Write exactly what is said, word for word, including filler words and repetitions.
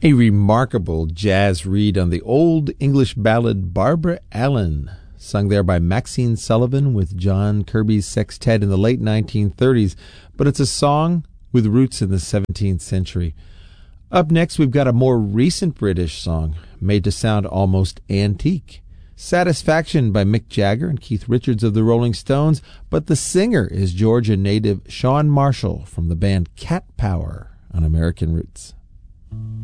A remarkable jazz read on the old English ballad Barbara Allen, sung there by Maxine Sullivan with John Kirby's sextet in the late nineteen thirties, but it's a song with roots in the seventeenth century. Up next, we've got a more recent British song, made to sound almost antique. Satisfaction by Mick Jagger and Keith Richards of the Rolling Stones, but the singer is Georgia native Sean Marshall from the band Cat Power on American Roots.